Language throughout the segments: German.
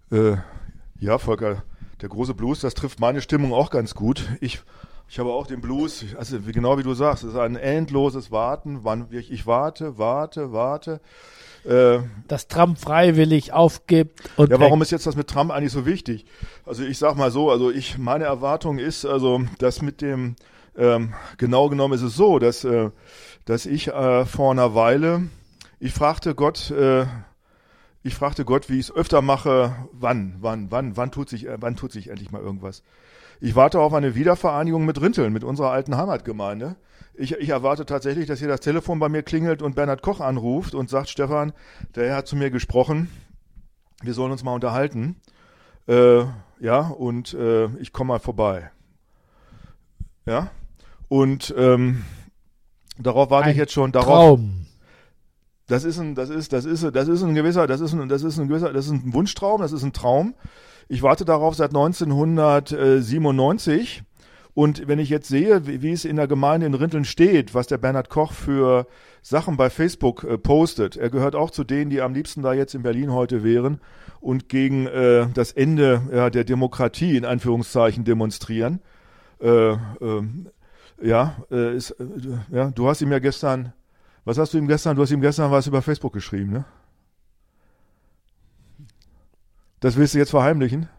Äh, ja, Volker, der große Blues, das trifft meine Stimmung auch ganz gut. Ich habe auch den Blues, also genau wie du sagst, es ist ein endloses Warten. Ich warte. Dass Trump freiwillig aufgibt. Und Ja, warum ist jetzt das mit Trump eigentlich so wichtig? Also ich sag mal so, meine Erwartung ist, dass mit dem, genau genommen ist es so, dass ich vor einer Weile, ich fragte Gott, wie ich es öfter mache, wann tut sich endlich mal irgendwas? Ich warte auf eine Wiedervereinigung mit Rinteln, mit unserer alten Heimatgemeinde. Ich erwarte tatsächlich, dass hier das Telefon bei mir klingelt und Bernhard Koch anruft und sagt, Stefan, der Herr hat zu mir gesprochen, wir sollen uns mal unterhalten. Ich komme mal vorbei. Ja, und darauf warte ich jetzt schon. Traum. Das ist ein Wunschtraum, das ist ein Traum. Ich warte darauf seit 1997 und wenn ich jetzt sehe, wie es in der Gemeinde in Rinteln steht, was der Bernhard Koch für Sachen bei Facebook postet, er gehört auch zu denen, die am liebsten da jetzt in Berlin heute wären und gegen das Ende der Demokratie in Anführungszeichen demonstrieren. Du hast ihm ja gestern, was hast du ihm gestern? Du hast ihm gestern was über Facebook geschrieben, ne? Das willst du jetzt verheimlichen?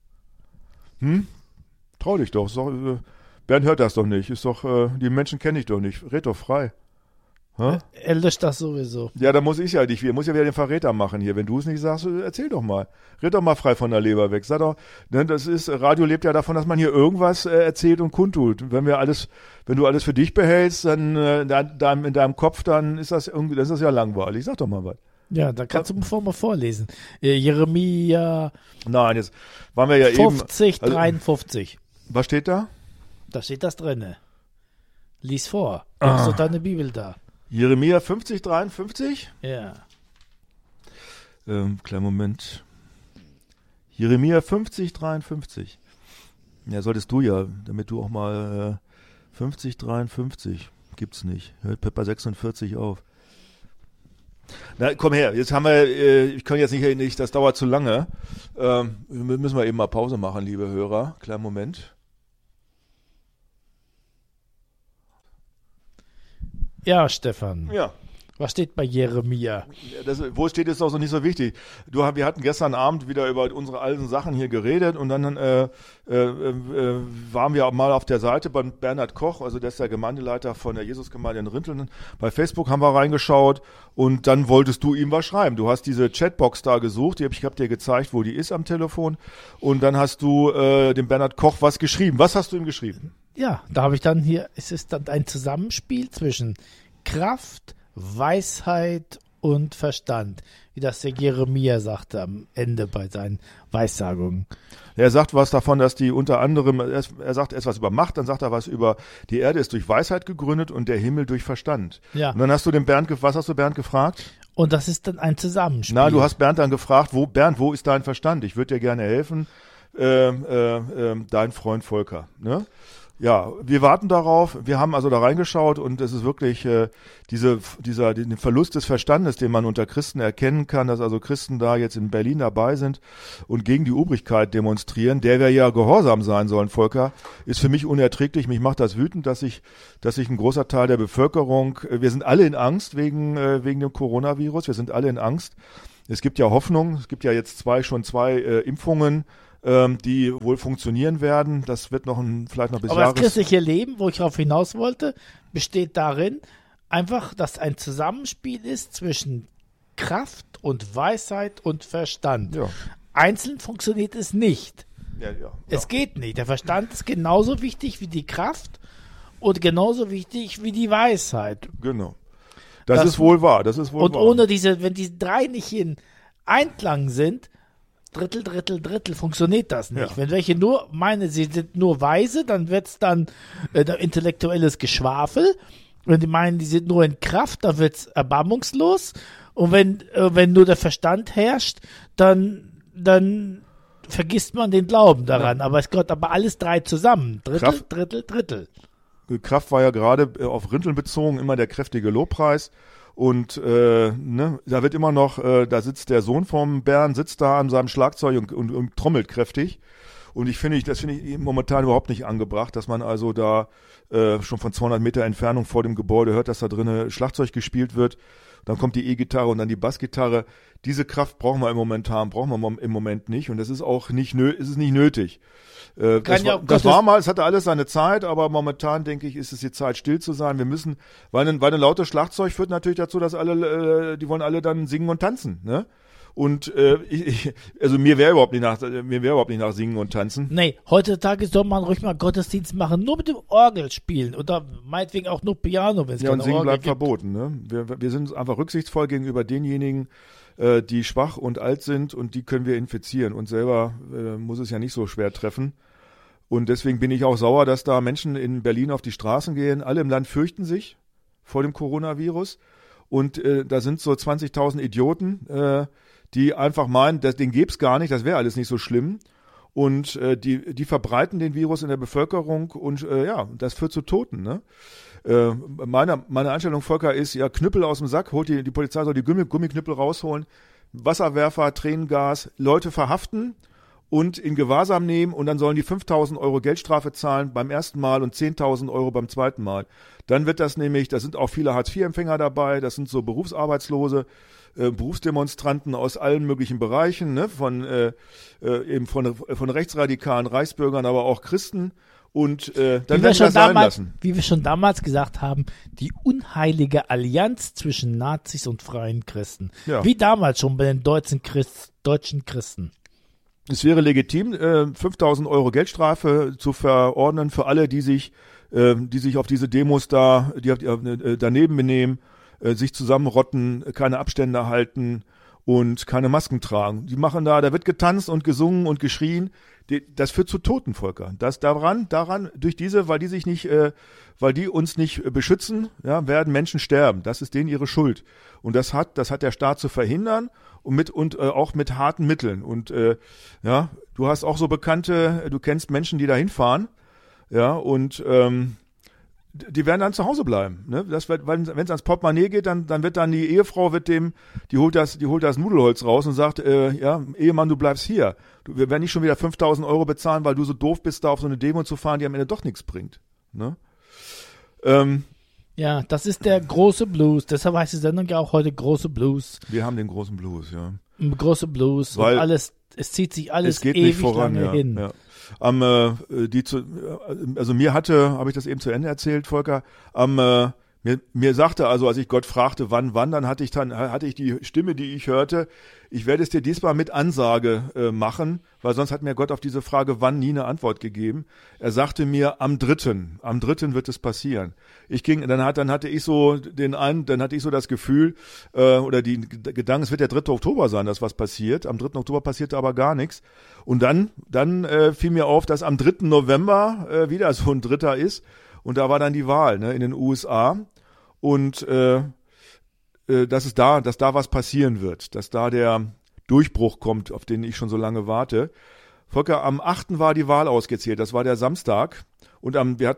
Trau dich doch. Bernd hört das doch nicht. Die Menschen kenne ich doch nicht. Red doch frei. Er löscht das sowieso. Ja, da muss ich ja nicht. Muss ja wieder den Verräter machen hier. Wenn du es nicht sagst, erzähl doch mal. Red doch mal frei von der Leber weg. Sag doch, ne, Radio lebt ja davon, dass man hier irgendwas erzählt und kundtut. Wenn du alles für dich behältst, dann in deinem Kopf, dann ist das ja langweilig. Sag doch mal was. Ja, da kannst du mal vorlesen. Jeremia. Nein, jetzt waren wir ja 50, 53. Was steht da? Da steht das drinne. Lies vor. Hast du deine Bibel da? Jeremia 50, 53? Ja. Kleinen Moment. Jeremia 50, 53. Ja, solltest du ja, damit du auch mal 50, 53. Gibt's nicht. Hört Pepper 46 auf. Na, komm her, jetzt haben wir, ich kann jetzt nicht, das dauert zu lange. Müssen wir eben mal Pause machen, liebe Hörer. Kleinen Moment. Ja, Stefan. Ja. Was steht bei Jeremia? Wo es steht, ist auch so nicht so wichtig. Wir hatten gestern Abend wieder über unsere alten Sachen hier geredet und dann waren wir mal auf der Seite bei Bernhard Koch, also der ist der Gemeindeleiter von der Jesusgemeinde in Rinteln. Bei Facebook haben wir reingeschaut und dann wolltest du ihm was schreiben. Du hast diese Chatbox da gesucht, ich habe dir gezeigt, wo die ist am Telefon und dann hast du dem Bernhard Koch was geschrieben. Was hast du ihm geschrieben? Ja, da habe ich dann hier, es ist dann ein Zusammenspiel zwischen Kraft, Weisheit und Verstand, wie das der Jeremia sagte am Ende bei seinen Weissagungen. Er sagt was davon, dass die unter anderem, er sagt erst was über Macht, dann sagt er was über, die Erde ist durch Weisheit gegründet und der Himmel durch Verstand. Ja. Und dann hast du was hast du Bernd gefragt? Und das ist dann ein Zusammenspiel. Na, du hast Bernd dann gefragt, wo ist dein Verstand? Ich würde dir gerne helfen, dein Freund Volker, ne? Ja, wir warten darauf. Wir haben also da reingeschaut und es ist wirklich den Verlust des Verstandes, den man unter Christen erkennen kann, dass also Christen da jetzt in Berlin dabei sind und gegen die Obrigkeit demonstrieren, der wir ja gehorsam sein sollen, Volker, ist für mich unerträglich. Mich macht das wütend, dass sich ein großer Teil der Bevölkerung, wir sind alle in Angst wegen dem Coronavirus, wir sind alle in Angst. Es gibt ja Hoffnung, es gibt ja jetzt schon zwei Impfungen, die wohl funktionieren werden. Das wird vielleicht noch bis Aber Jahres... das christliche Leben, wo ich darauf hinaus wollte, besteht darin, einfach, dass ein Zusammenspiel ist zwischen Kraft und Weisheit und Verstand. Ja. Einzeln funktioniert es nicht. Ja. Es geht nicht. Der Verstand ist genauso wichtig wie die Kraft und genauso wichtig wie die Weisheit. Genau. Das ist wohl wahr. Und ohne wenn die drei nicht in Einklang sind, Drittel, funktioniert das nicht. Ja. Wenn welche nur meinen, sie sind nur weise, dann wird es dann intellektuelles Geschwafel. Wenn die meinen, die sind nur in Kraft, dann wird es erbarmungslos. Und wenn nur der Verstand herrscht, dann vergisst man den Glauben daran. Ja. Aber es gehört aber alles drei zusammen. Drittel. Kraft war ja gerade auf Rinteln bezogen immer der kräftige Lobpreis. Und da wird immer noch, da sitzt der Sohn vom Bernd, sitzt da an seinem Schlagzeug und trommelt kräftig. Und das finde ich momentan überhaupt nicht angebracht, dass man also da schon von 200 Meter Entfernung vor dem Gebäude hört, dass da drinnen Schlagzeug gespielt wird. Dann kommt die E-Gitarre und dann die Bassgitarre. Diese Kraft brauchen wir im Moment nicht. Und das ist auch nicht nötig. Das war mal, es hatte alles seine Zeit, aber momentan, denke ich, ist es die Zeit, still zu sein. Wir müssen, weil ein lautes Schlagzeug führt natürlich dazu, dass die wollen alle dann singen und tanzen, ne? Und also mir wäre überhaupt nicht nach Singen und Tanzen. Nee, heutzutage soll man ruhig mal Gottesdienst machen, nur mit dem Orgel spielen oder meinetwegen auch nur Piano, wenn es keine und Singen Orgel bleibt gibt. verboten. Ne? Wir sind einfach rücksichtsvoll gegenüber denjenigen, die schwach und alt sind, und die können wir infizieren. Und selber muss es ja nicht so schwer treffen. Und deswegen bin ich auch sauer, dass da Menschen in Berlin auf die Straßen gehen. Alle im Land fürchten sich vor dem Coronavirus. Und da sind so 20.000 Idioten, die einfach meinen, den gäbe es gar nicht, das wäre alles nicht so schlimm. Und die verbreiten den Virus in der Bevölkerung und das führt zu Toten. Ne? Meine Einstellung, Volker, ist, ja, Knüppel aus dem Sack, die Polizei soll die Gummiknüppel rausholen, Wasserwerfer, Tränengas, Leute verhaften und in Gewahrsam nehmen, und dann sollen die 5.000 Euro Geldstrafe zahlen beim ersten Mal und 10.000 Euro beim zweiten Mal. Dann wird das nämlich, da sind auch viele Hartz-IV-Empfänger dabei, das sind so Berufsarbeitslose, Berufsdemonstranten aus allen möglichen Bereichen, ne, von rechtsradikalen Reichsbürgern, aber auch Christen. Und dann werden wir das sein lassen. Wie wir schon damals gesagt haben, die unheilige Allianz zwischen Nazis und freien Christen. Ja. Wie damals schon bei den deutschen Christen. Es wäre legitim, 5.000 Euro Geldstrafe zu verordnen für alle, die sich auf diese Demos daneben benehmen, sich zusammenrotten, keine Abstände halten und keine Masken tragen. Die machen da wird getanzt und gesungen und geschrien. Das führt zu Toten, Volker. Weil die uns nicht beschützen, ja, werden Menschen sterben. Das ist denen ihre Schuld. Und das hat der Staat zu verhindern und auch mit harten Mitteln. Und du hast auch so du kennst Menschen, die da hinfahren, ja, und die werden dann zu Hause bleiben. Ne? Wenn es ans Portemonnaie geht, dann wird dann die Ehefrau die holt das Nudelholz raus und sagt, Ehemann, du bleibst hier. Wir werden nicht schon wieder 5.000 Euro bezahlen, weil du so doof bist, da auf so eine Demo zu fahren, die am Ende doch nichts bringt. Ne? Ja, das ist der große Blues. Deshalb heißt die Sendung ja auch heute große Blues. Wir haben den großen Blues, ja. Große Blues. Weil und alles, es zieht sich alles es geht ewig nicht voran, lange hin. Ja. Habe ich das eben zu Ende erzählt, Volker, mir sagte also, als ich Gott fragte, wann, dann hatte ich die Stimme, die ich hörte, ich werde es dir diesmal mit Ansage machen, weil sonst hat mir Gott auf diese Frage, wann, nie eine Antwort gegeben. Er sagte mir, am 3. wird es passieren. Dann hatte ich so das Gefühl, oder die Gedanken, es wird der 3. Oktober sein, dass was passiert. Am 3. Oktober passierte aber gar nichts. Und dann fiel mir auf, dass am 3. November wieder so ein Dritter ist. Und da war dann die Wahl, ne, in den USA. Und dass da was passieren wird, dass da der Durchbruch kommt, auf den ich schon so lange warte. Volker, am 8. war die Wahl ausgezählt, das war der Samstag. Und ich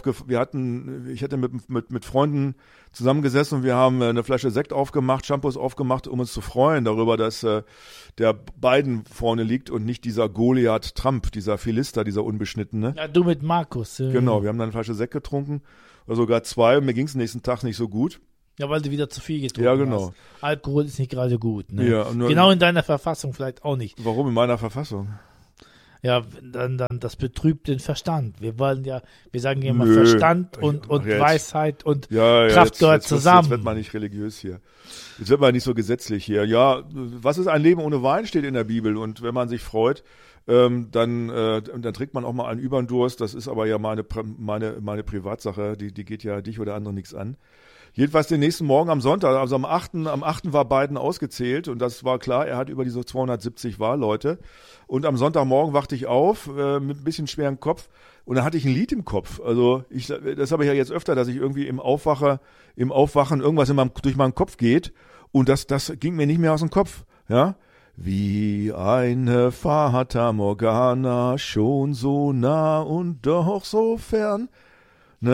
hatte mit Freunden zusammengesessen und wir haben eine Flasche Sekt aufgemacht, Shampoos aufgemacht, um uns zu freuen darüber, dass der Biden vorne liegt und nicht dieser Goliath Trump, dieser Philister, dieser Unbeschnittene. Ja, du mit Markus. Genau, wir haben dann eine Flasche Sekt getrunken, oder sogar 2, und mir ging es nächsten Tag nicht so gut. Ja, weil du wieder zu viel getrunken hast. Ja, genau. Hast. Alkohol ist nicht gerade gut. Ne? Ja, genau in deiner Verfassung vielleicht auch nicht. Warum in meiner Verfassung? Ja, dann das betrübt den Verstand. Wir sagen ja immer Verstand und Weisheit und Kraft gehört zusammen. Jetzt wird man nicht religiös hier. Jetzt wird man nicht so gesetzlich hier. Ja, was ist ein Leben ohne Wein, steht in der Bibel. Und wenn man sich freut, dann trinkt man auch mal einen Überdurst. Das ist aber ja meine Privatsache. Die geht ja dich oder andere nichts an. Jedenfalls den nächsten Morgen am Sonntag, also am 8. war Biden ausgezählt und das war klar, er hat über diese 270 Wahlleute. Und am Sonntagmorgen wachte ich auf mit ein bisschen schwerem Kopf und da hatte ich ein Lied im Kopf. Also das habe ich ja jetzt öfter, dass ich irgendwie im Aufwachen irgendwas durch meinen Kopf geht und das ging mir nicht mehr aus dem Kopf. Ja, wie eine Fata Morgana, schon so nah und doch so fern. Ne?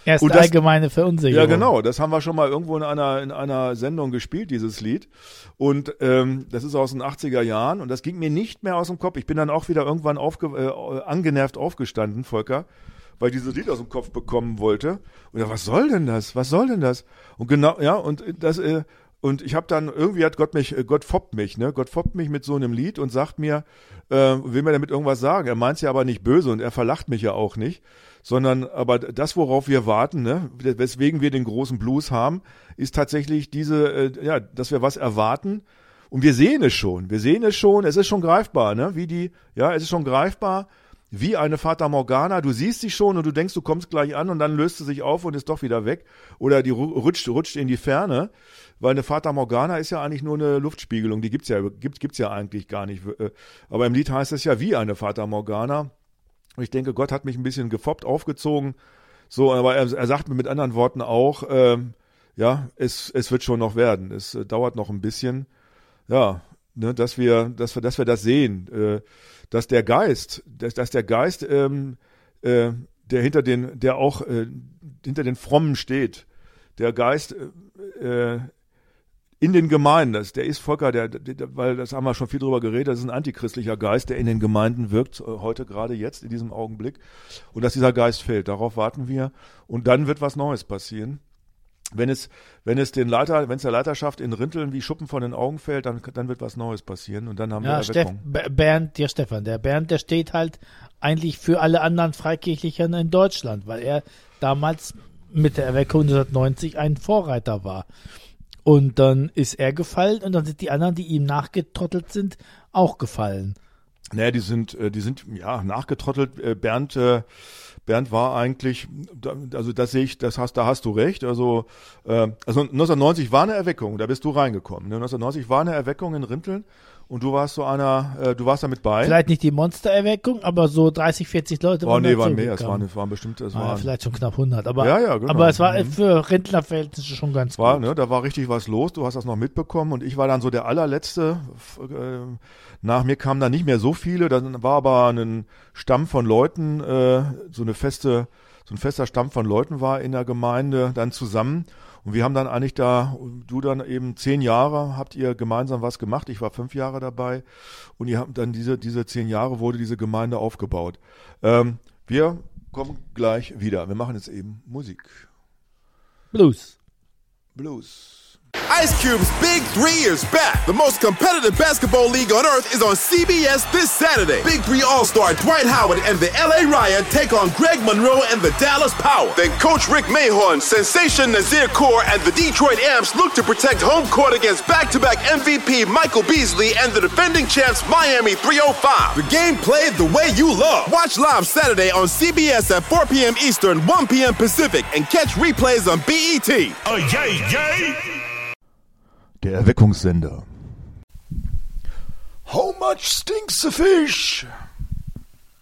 Erste Und das- allgemeine Verunsicherung. Ja, genau. Das haben wir schon mal irgendwo in einer Sendung gespielt, dieses Lied. Und das ist aus den 80er Jahren und das ging mir nicht mehr aus dem Kopf. Ich bin dann auch wieder irgendwann angenervt aufgestanden, Volker, weil ich dieses Lied aus dem Kopf bekommen wollte. Und ja, was soll denn das? Was soll denn das? Und genau, ja, und das, und ich habe dann, irgendwie hat Gott foppt mich, ne? Gott foppt mich mit so einem Lied und sagt mir, will mir damit irgendwas sagen. Er meint's ja aber nicht böse und er verlacht mich ja auch nicht. Sondern, aber das, worauf wir warten, ne, weswegen wir den großen Blues haben, ist tatsächlich dass wir was erwarten. Und wir sehen es schon, es ist schon greifbar, ne, es ist schon greifbar, wie eine Fata Morgana. Du siehst sie schon und du denkst, du kommst gleich an und dann löst sie sich auf und ist doch wieder weg. Oder die rutscht in die Ferne. Weil eine Fata Morgana ist ja eigentlich nur eine Luftspiegelung, die gibt's ja eigentlich gar nicht. Aber im Lied heißt es ja wie eine Fata Morgana. Und ich denke, Gott hat mich ein bisschen gefoppt, aufgezogen. So, aber er sagt mir mit anderen Worten auch, es wird schon noch werden. Es dauert noch ein bisschen. Ja, ne, dass wir das sehen, dass der Geist, der hinter den Frommen steht, der Geist in den Gemeinden, der ist Volker, weil das haben wir schon viel drüber geredet, das ist ein antichristlicher Geist, der in den Gemeinden wirkt, heute gerade jetzt, in diesem Augenblick. Und dass dieser Geist fällt, darauf warten wir. Und dann wird was Neues passieren. Wenn es der Leiterschaft in Rinteln wie Schuppen von den Augen fällt, dann wird was Neues passieren und dann haben wir Erweckung. Der Bernd, der steht halt eigentlich für alle anderen Freikirchlichen in Deutschland, weil er damals mit der Erweckung 1990 ein Vorreiter war. Und dann ist er gefallen und dann sind die anderen, die ihm nachgetrottelt sind, auch gefallen. Naja, die sind ja nachgetrottelt. Bernd war eigentlich, also das sehe ich, da hast du recht. Also 1990 war eine Erweckung, da bist du reingekommen. Ne? 1990 war eine Erweckung in Rinteln und du warst du warst da mit bei. Vielleicht nicht die Monstererweckung, aber so 30, 40 Leute waren mehr. Es waren bestimmt, vielleicht schon knapp 100. Aber, genau. Aber es war für Rentnerverhältnisse schon ganz gut. Ne, da war richtig was los, du hast das noch mitbekommen und ich war dann so der allerletzte. Nach mir kamen dann nicht mehr so viele, dann war aber ein Stamm von Leuten, so ein fester Stamm von Leuten war in der Gemeinde dann zusammen. Und wir haben dann eigentlich du dann eben 10 Jahre, habt ihr gemeinsam was gemacht. Ich war 5 Jahre dabei. Und ihr habt dann diese 10 Jahre wurde diese Gemeinde aufgebaut. Wir kommen gleich wieder. Wir machen jetzt eben Musik. Blues. Ice Cube's Big 3 is back. The most competitive basketball league on earth is on CBS this Saturday. Big 3 All-Star Dwight Howard and the LA Riot take on Greg Monroe and the Dallas Power. Then Coach Rick Mahorn, Sensation Nazir Kaur, and the Detroit Amps look to protect home court against back-to-back MVP Michael Beasley and the defending champs Miami 305. The game played the way you love. Watch live Saturday on CBS at 4 p.m. Eastern, 1 p.m. Pacific, and catch replays on BET. Der Erweckungssender. How much stinks the fish?